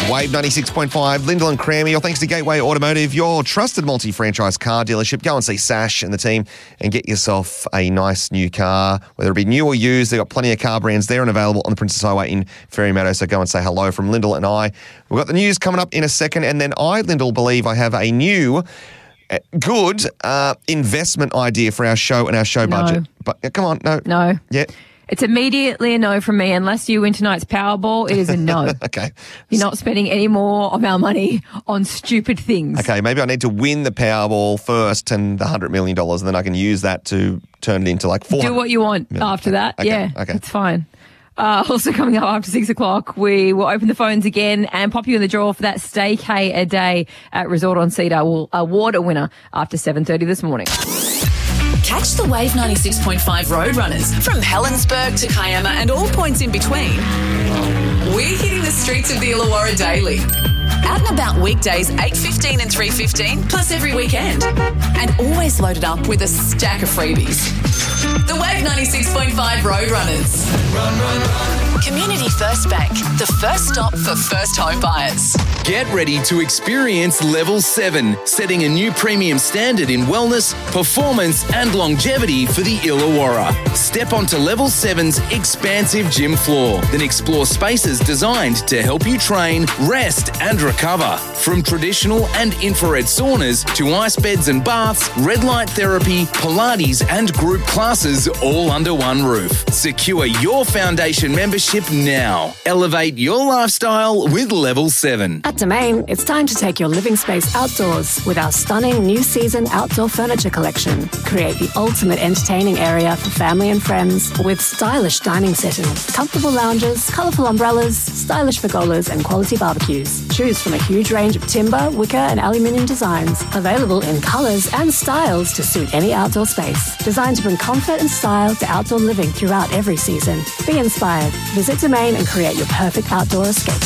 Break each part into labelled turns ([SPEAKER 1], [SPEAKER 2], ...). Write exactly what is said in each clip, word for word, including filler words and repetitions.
[SPEAKER 1] Wave ninety-six point five, Lyndall and Crammy, all thanks to Gateway Automotive, your trusted multi-franchise car dealership. Go and see Sash and the team and get yourself a nice new car, whether it be new or used. They've got plenty of car brands there and available on the Princess Highway in Ferrymeadow, so go and say hello from Lyndall and I. We've got the news coming up in a second, and then I, Lyndall, believe I have a new uh, good uh, investment idea for our show and our show
[SPEAKER 2] No.
[SPEAKER 1] budget. But uh, come on, no.
[SPEAKER 2] No.
[SPEAKER 1] Yeah.
[SPEAKER 2] It's immediately a no from me. Unless you win tonight's Powerball, it is a no.
[SPEAKER 1] Okay.
[SPEAKER 2] You're not spending any more of our money on stupid things.
[SPEAKER 1] Okay, maybe I need to win the Powerball first and the one hundred million dollars, and then I can use that to turn it into like four hundred
[SPEAKER 2] Do what you want
[SPEAKER 1] million.
[SPEAKER 2] after that.
[SPEAKER 1] Okay,
[SPEAKER 2] Yeah,
[SPEAKER 1] okay.
[SPEAKER 2] it's fine. Uh, also coming up after six o'clock, we will open the phones again and pop you in the draw for that staycay a day at Resort on Cedar. We'll award a winner after seven thirty this morning.
[SPEAKER 3] Catch the Wave ninety-six point five Roadrunners from Helensburgh to Kiama and all points in between. We're hitting the streets of the Illawarra daily. Out and about weekdays, eight fifteen and three fifteen, plus every weekend. And always loaded up with a stack of freebies. The Wave ninety-six point five Roadrunners. Run, run, run. Community First Bank, the first stop for first home buyers.
[SPEAKER 4] Get ready to experience Level seven, setting a new premium standard in wellness, performance and longevity for the Illawarra. Step onto Level seven's expansive gym floor, then explore spaces designed to help you train, rest and recover. From traditional and infrared saunas to ice beds and baths, red light therapy, Pilates and group classes all under one roof. Secure your foundation membership now. Elevate your lifestyle with Level seven.
[SPEAKER 5] At Domain, it's time to take your living space outdoors with our stunning new season outdoor furniture collection. Create the ultimate entertaining area for family and friends with stylish dining settings, comfortable lounges, colourful umbrellas, stylish pergolas and quality barbecues. Choose from a huge range of timber, wicker and aluminium designs, available in colours and styles to suit any outdoor space. Designed to bring comfort and style to outdoor living throughout every season. Be inspired. Visit Domain and create your perfect outdoor escape.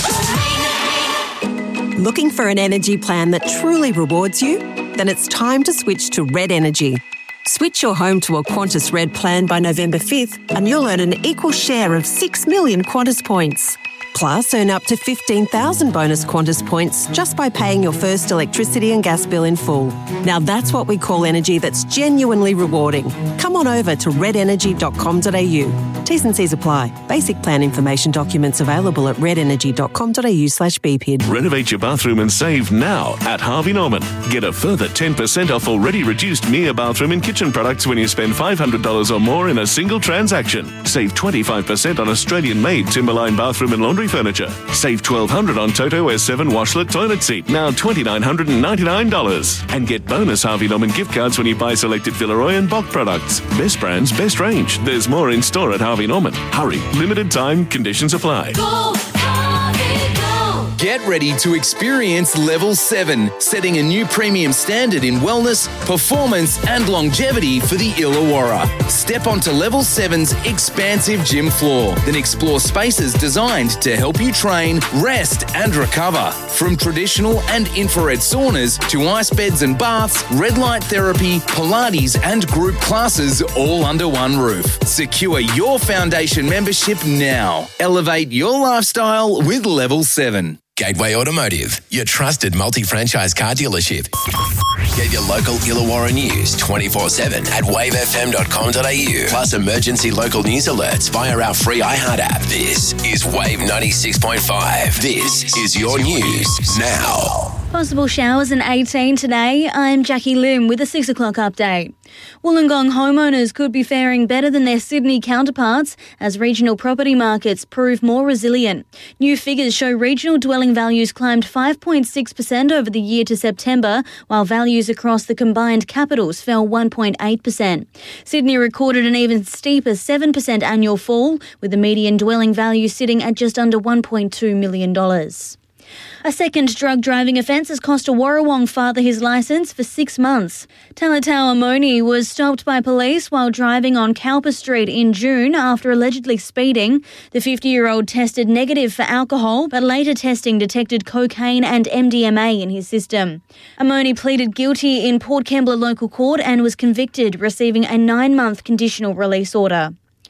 [SPEAKER 6] Looking for an energy plan that truly rewards you? Then it's time to switch to Red Energy. Switch your home to a Qantas Red plan by November fifth and you'll earn an equal share of six million Qantas points. Plus, earn up to fifteen thousand bonus Qantas points just by paying your first electricity and gas bill in full. Now that's what we call energy that's genuinely rewarding. Come on over to red energy dot com dot a u. T's and C's apply. Basic plan information documents available at red energy dot com dot a u slash b p i d.
[SPEAKER 7] Renovate your bathroom and save now at Harvey Norman. Get a further ten percent off already reduced Mia bathroom and kitchen products when you spend five hundred dollars or more in a single transaction. Save twenty-five percent on Australian-made Timberline bathroom and laundry furniture. Save twelve hundred dollars on Toto S seven washlet toilet seat, now two thousand nine hundred ninety-nine dollars. And get bonus Harvey Norman gift cards when you buy selected Villeroy and Bock products. Best brands, best range. There's more in store at Harvey Norman. Hurry, limited time, conditions apply.
[SPEAKER 3] Go, Harvey, go!
[SPEAKER 4] Get ready to experience Level seven, setting a new premium standard in wellness, performance and longevity for the Illawarra. Step onto Level seven's expansive gym floor, then explore spaces designed to help you train, rest and recover. From traditional and infrared saunas to ice beds and baths, red light therapy, Pilates and group classes all under one roof. Secure your foundation membership now. Elevate your lifestyle with Level seven.
[SPEAKER 8] Gateway Automotive, your trusted multi-franchise car dealership. Get your local Illawarra news twenty-four seven at wave f m dot com dot a u. Plus emergency local news alerts via our free iHeart app. This is Wave ninety-six point five. This is your news now.
[SPEAKER 9] Possible showers in eighteen today. I'm Jackie Lim with a six o'clock update. Wollongong homeowners could be faring better than their Sydney counterparts as regional property markets prove more resilient. New figures show regional dwelling values climbed five point six percent over the year to September, while values across the combined capitals fell one point eight percent. Sydney recorded an even steeper seven percent annual fall, with the median dwelling value sitting at just under one point two million dollars. A second drug driving offence has cost a Warrawong father his licence for six months. Talatau Amoni was stopped by police while driving on Cowper Street in June after allegedly speeding. The fifty-year-old tested negative for alcohol, but later testing detected cocaine and M D M A in his system. Amoni pleaded guilty in Port Kembla Local Court and was convicted, receiving a nine-month conditional release order.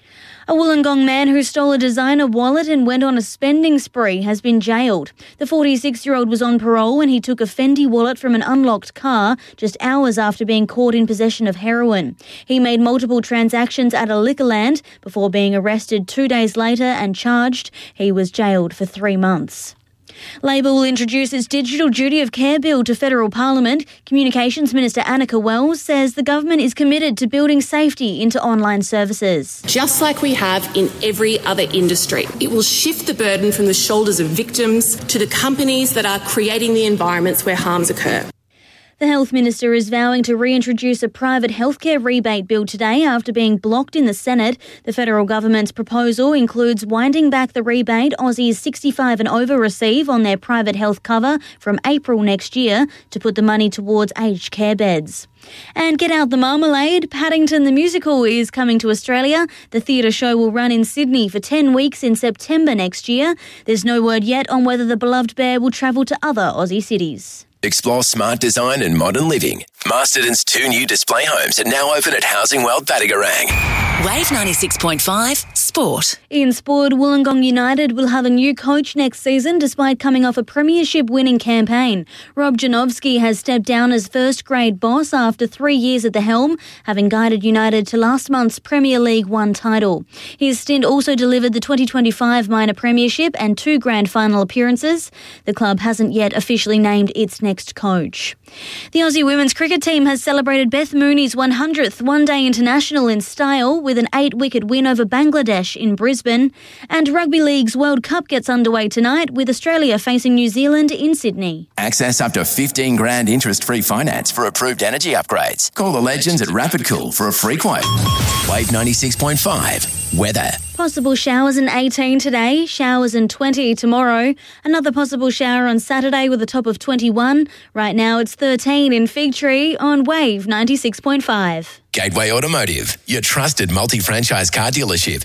[SPEAKER 9] A Wollongong man who stole a designer wallet and went on a spending spree has been jailed. The forty-six-year-old was on parole when he took a Fendi wallet from an unlocked car just hours after being caught in possession of heroin. He made multiple transactions at a Liquorland before being arrested two days later and charged. He was jailed for three months. Labor will introduce its Digital Duty of Care bill to federal parliament. Communications Minister Annika Wells says the government is committed to building safety into online services.
[SPEAKER 10] Just like we have in every other industry, it will shift the burden from the shoulders of victims to the companies that are creating the environments where harms occur.
[SPEAKER 9] The Health Minister is vowing to reintroduce a private healthcare rebate bill today after being blocked in the Senate. The federal government's proposal includes winding back the rebate Aussies sixty-five and over receive on their private health cover from April next year to put the money towards aged care beds. And get out the marmalade. Paddington the Musical is coming to Australia. The theatre show will run in Sydney for ten weeks in September next year. There's no word yet on whether the beloved bear will travel to other Aussie cities.
[SPEAKER 8] Explore smart design and modern living. Masterton's two new display homes are now open at Housing World Battigarang.
[SPEAKER 3] Wave ninety-six point five Sport.
[SPEAKER 9] In sport, Wollongong United will have a new coach next season despite coming off a premiership winning campaign. Rob Janowski has stepped down as first grade boss after three years at the helm, having guided United to last month's Premier League One title. His stint also delivered the twenty twenty-five minor premiership and two grand final appearances. The club hasn't yet officially named its next coach. The Aussie women's cricket team has celebrated Beth Mooney's one hundredth one-day international in style with an eight-wicket win over Bangladesh in Brisbane. And Rugby League's World Cup gets underway tonight with Australia facing New Zealand in Sydney.
[SPEAKER 8] Access up to fifteen grand interest-free finance for approved energy upgrades. Call the legends at Rapid Cool for a free quote. Wave ninety-six point five. Weather.
[SPEAKER 9] Possible showers and eighteen today, showers and twenty tomorrow. Another possible shower on Saturday with a top of twenty-one. Right now it's thirteen in Fig Tree on Wave ninety-six point five.
[SPEAKER 8] Gateway Automotive, your trusted multi-franchise car dealership.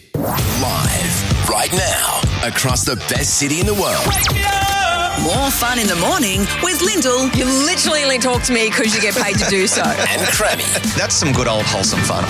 [SPEAKER 8] Live, right now, across the best city in the world.
[SPEAKER 3] More fun in the morning with Lyndall.
[SPEAKER 2] You literally only talk to me because you get paid to do so.
[SPEAKER 8] And Crammy.
[SPEAKER 1] That's some good old wholesome fun.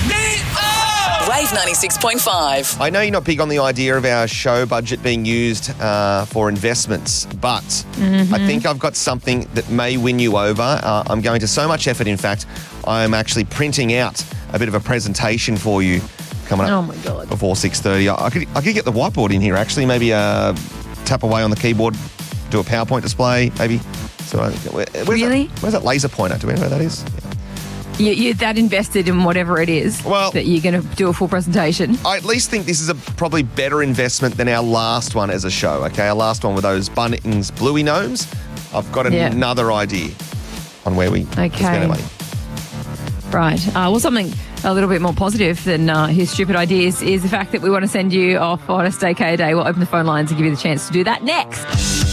[SPEAKER 3] Wave ninety-six point five.
[SPEAKER 1] I know you're not big on the idea of our show budget being used uh, for investments, but mm-hmm. I think I've got something that may win you over. Uh, I'm going to so much effort, in fact, I'm actually printing out a bit of a presentation for you coming up
[SPEAKER 2] oh my God.
[SPEAKER 1] before six thirty. I could, I could get the whiteboard in here, actually, maybe uh, tap away on the keyboard, do a PowerPoint display, maybe. So, uh, where, where's
[SPEAKER 2] really?
[SPEAKER 1] That, where's that laser pointer? Do we know where that is? Yeah.
[SPEAKER 2] You, you're that invested in whatever it is
[SPEAKER 1] well,
[SPEAKER 2] that you're going to do a full presentation.
[SPEAKER 1] I at least think this is a probably better investment than our last one as a show, okay? Our last one with those Bunnings Bluey Gnomes. I've got
[SPEAKER 2] yeah.
[SPEAKER 1] another idea on where we
[SPEAKER 2] okay.
[SPEAKER 1] spend our money.
[SPEAKER 2] Right. Uh, well, something a little bit more positive than uh, his stupid ideas is the fact that we want to send you off on a staycay day. We'll open the phone lines and give you the chance to do that next.